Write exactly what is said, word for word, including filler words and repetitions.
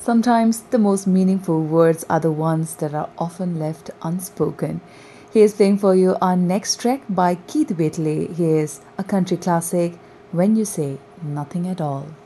Sometimes the most meaningful words are the ones that are often left unspoken. Here's playing for you our next track by Keith Whitley. Here's a country classic, When You Say Nothing at All.